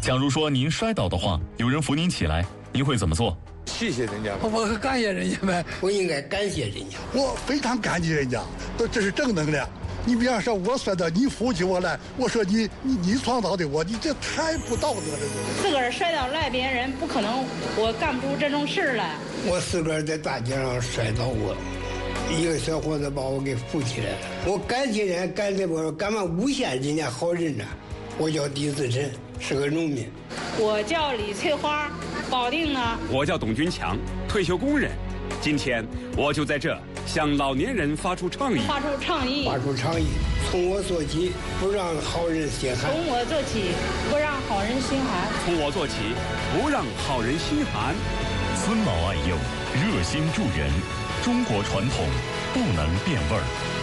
假如说您摔倒的话，有人扶您起来，您会怎么做？ 谢谢人家， 我感谢人家呗， 我应该感谢人家， 我非常感激人家，这是正能量。你比方说，我摔倒，你扶起我来，我说你创造的我，你这太不道德了。 自个儿摔倒赖别人，不可能，我干不出这种事来。 我自个儿在大街上摔倒过，一个小伙子把我给扶起来了。我感谢人，感谢我干嘛诬陷人家好人呢？我叫狄自珍，是个农民。 我叫李翠花，保定的。 我叫董军强，退休工人。今天我就在这向老年人发出倡议。从我做起，不让好人心寒。 从我做起，不让好人心寒。 从我做起，不让好人心寒。 尊老爱幼，热心助人，中国传统不能变味儿。